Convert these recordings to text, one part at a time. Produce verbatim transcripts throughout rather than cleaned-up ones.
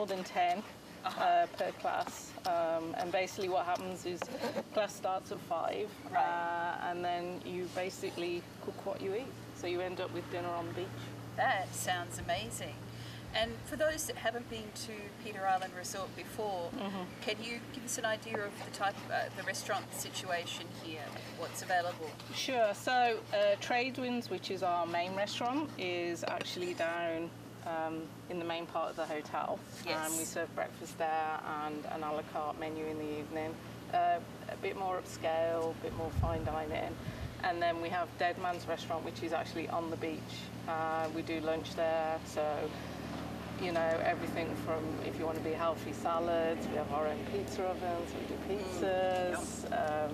more than ten uh-huh. uh, per class. Um, and basically what happens is class starts at five, right. uh, and then you basically cook what you eat. So you end up with dinner on the beach. That sounds amazing. And for those that haven't been to Peter Island Resort before, mm-hmm. can you give us an idea of the type, uh, the restaurant situation here, what's available? Sure. So uh, Tradewinds, which is our main restaurant, is actually down um, in the main part of the hotel. Yes. Um, we serve breakfast there and an a la carte menu in the evening. Uh, a bit more upscale, a bit more fine dining. And then we have Dead Man's Restaurant, which is actually on the beach. Uh, we do lunch there, so you know, everything from, if you want to be healthy, salads, we have our own pizza ovens, we do pizzas, mm, um,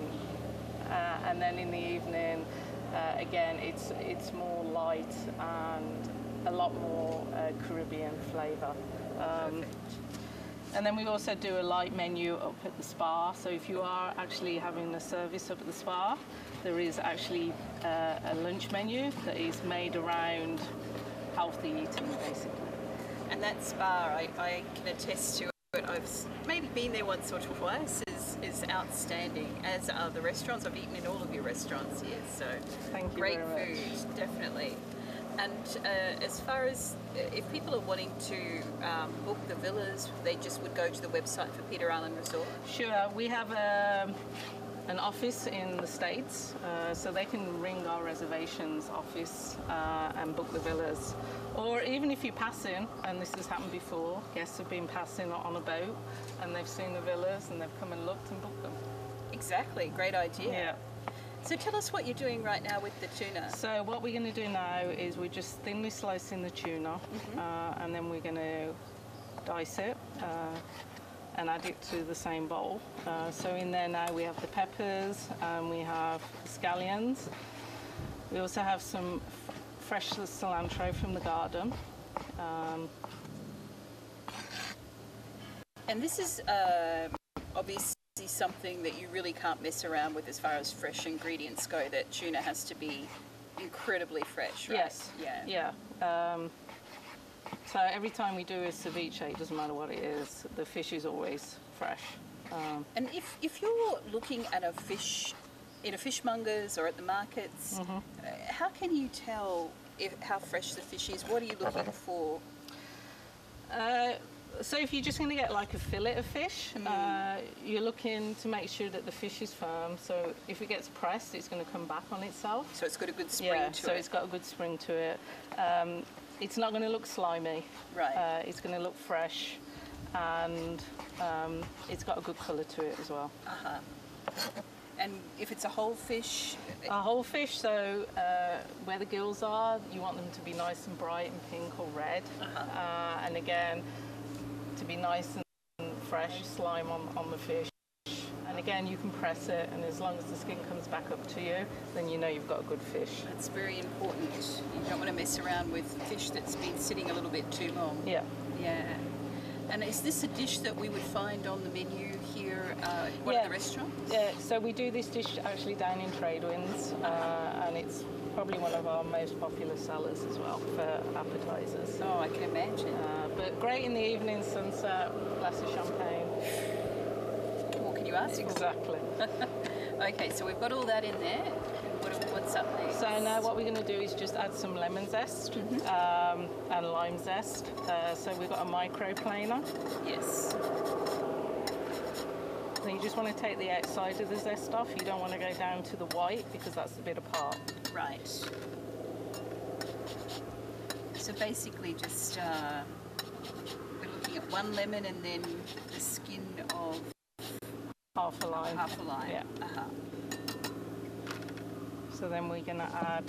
uh, and then in the evening, uh, again, it's it's more light and a lot more uh, Caribbean flavour. Um, and then we also do a light menu up at the spa, so if you are actually having a service up at the spa, there is actually uh, a lunch menu that is made around healthy eating, basically. And that spa, I, I can attest to it. I've maybe been there once or twice. is is outstanding. As are the restaurants. I've eaten in all of your restaurants here, so Thank you great very food, much. Definitely. And uh, as far as if people are wanting to um, book the villas, they just would go to the website for Peter Island Resort. Sure, we have a. an office in the States, uh, so they can ring our reservations office uh, and book the villas. Or even if you pass in, and this has happened before, guests have been passing on a boat and they've seen the villas and they've come and looked and booked them. Exactly, great idea. Yeah. So tell us what you're doing right now with the tuna. So what we're going to do now is we're just thinly slicing the tuna, mm-hmm. uh, and then we're going to dice it. Uh, and add it to the same bowl. Uh, so in there now we have the peppers, and we have the scallions. We also have some f fresh cilantro from the garden. Um, and this is uh, obviously something that you really can't mess around with as far as fresh ingredients go, that tuna has to be incredibly fresh, right? Yes, yeah. yeah. Um, So every time we do a ceviche, it doesn't matter what it is, the fish is always fresh. Um, and if, if you're looking at a fish in a fishmongers or at the markets, mm-hmm. uh, how can you tell if, how fresh the fish is? What are you looking for? Uh, so if you're just going to get like a fillet of fish, mm. uh, you're looking to make sure that the fish is firm. So if it gets pressed, it's going to come back on itself. So it's got a good spring yeah, to so it. it's got a good spring to it. Um, It's not going to look slimy. Right. Uh, it's going to look fresh, and um, it's got a good colour to it as well. Uh-huh. And if it's a whole fish? A whole fish, so uh, where the gills are, you want them to be nice and bright and pink or red. Uh-huh. uh, and again, to be nice and fresh, slime on, on the fish. And again, you can press it, and as long as the skin comes back up to you, then you know you've got a good fish. That's very important. You don't want to mess around with fish that's been sitting a little bit too long. Yeah. Yeah. And is this a dish that we would find on the menu here uh, at one yeah. of the restaurants? Yeah, so we do this dish actually down in Tradewinds, uh, and it's probably one of our most popular sellers as well for appetizers. Oh, I can imagine. Uh, but great in the evening, sunset, glass of champagne. You asked for. Exactly. Okay, so we've got all that in there. What, what's up next? So now what we're going to do is just add some lemon zest mm-hmm. um, and lime zest. Uh, so we've got a microplaner. Yes. Then you just want to take the outside of the zest off. You don't want to go down to the white because that's the bitter part. Right. So basically just uh, we're looking at one lemon and then the skin of half a lime. Half a lime. Yeah. Uh-huh. So then we're going to add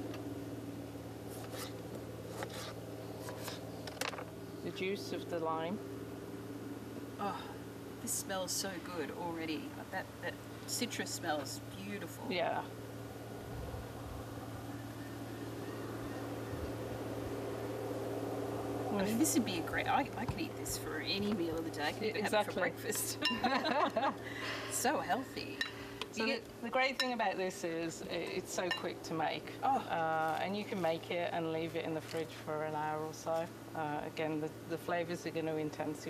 the juice of the lime. Oh, this smells so good already. That that citrus smells beautiful. Yeah. I mean, this would be a great. I, I could eat this for any meal of the day. I could even exactly. have it for breakfast. So healthy. So the, the great thing about this is it's so quick to make. Oh. Uh, and you can make it and leave it in the fridge for an hour or so. Uh, again, the, the flavours are going to intensify